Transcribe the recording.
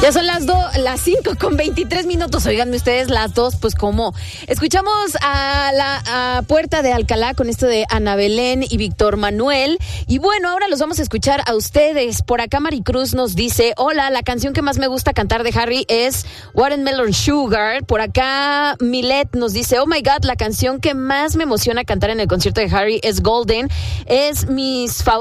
Ya son las 5:23. Oiganme ustedes, las 2, pues ¿cómo? Escuchamos a Puerta de Alcalá con esto de Ana Belén y Víctor Manuel. Y bueno, ahora los vamos a escuchar a ustedes. Por acá Maricruz nos dice: hola, la canción que más me gusta cantar de Harry es Watermelon Sugar. Por acá Milet nos dice: oh my God, la canción que más me emociona cantar en el concierto de Harry es Golden. Es